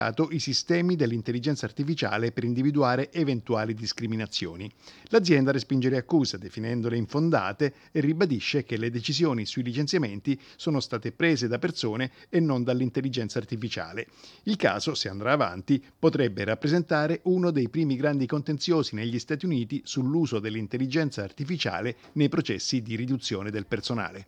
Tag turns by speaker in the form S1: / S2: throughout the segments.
S1: i sistemi dell'intelligenza artificiale per individuare eventuali discriminazioni. L'azienda respinge le accuse, definendole infondate, e ribadisce che le decisioni sui licenziamenti sono state prese da persone e non dall'intelligenza artificiale. Il caso, se andrà avanti, potrebbe rappresentare uno dei primi grandi contenziosi negli Stati Uniti sull'uso dell'intelligenza artificiale nei processi di riduzione del personale.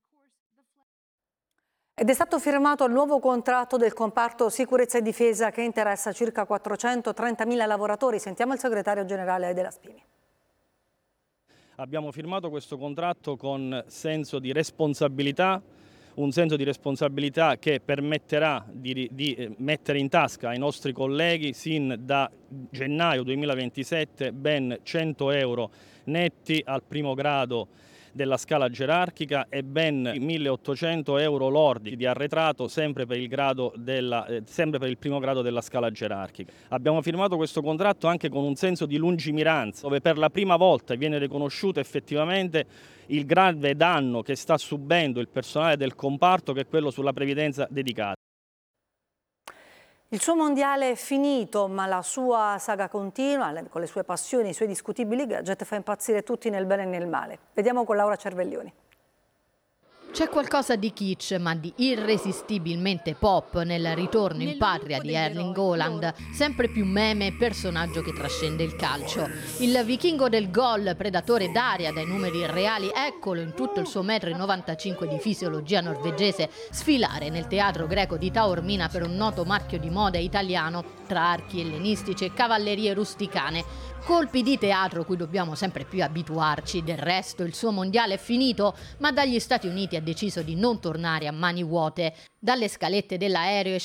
S2: Ed è stato firmato il nuovo contratto del comparto sicurezza e difesa che interessa circa 430.000 lavoratori. Sentiamo il segretario generale della Spini.
S3: Abbiamo firmato questo contratto con senso di responsabilità, un senso di responsabilità che permetterà di mettere in tasca ai nostri colleghi sin da gennaio 2027 ben 100 euro netti al primo grado della scala gerarchica e ben 1.800 euro lordi di arretrato sempre per il primo grado della scala gerarchica. Abbiamo firmato questo contratto anche con un senso di lungimiranza, dove per la prima volta viene riconosciuto effettivamente il grave danno che sta subendo il personale del comparto, che è quello sulla previdenza dedicata.
S2: Il suo mondiale è finito, ma la sua saga continua, con le sue passioni, i suoi discutibili gadget, fa impazzire tutti nel bene e nel male. Vediamo con Laura Cervellioni.
S4: C'è qualcosa di kitsch, ma di irresistibilmente pop nel ritorno in patria di Erling Haaland, sempre più meme e personaggio che trascende il calcio. Il vichingo del gol, predatore d'aria dai numeri irreali, eccolo in tutto il suo 1,95 m di fisiologia norvegese sfilare nel teatro greco di Taormina per un noto marchio di moda italiano, tra archi ellenistici e cavallerie rusticane. Colpi di teatro cui dobbiamo sempre più abituarci. Del resto il suo mondiale è finito, ma dagli Stati Uniti ha deciso di non tornare a mani vuote. Dalle scalette dell'aereo